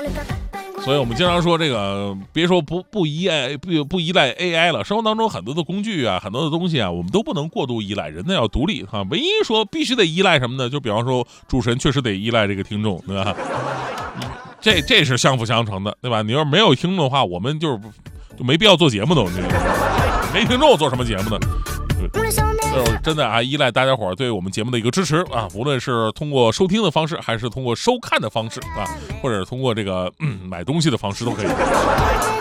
所以我们经常说这个，别说不依赖AI 了，生活当中很多的工具啊，很多的东西啊，我们都不能过度依赖，人呢要独立哈。唯一说必须得依赖什么呢？就比方说主持人确实得依赖这个听众，对吧？这是相辅相成的，对吧？你要是没有听众的话，我们就没必要做节目的，没听众做什么节目呢？真的啊，依赖大家伙对我们节目的一个支持啊，无论是通过收听的方式，还是通过收看的方式啊，或者通过这个买东西的方式都可以。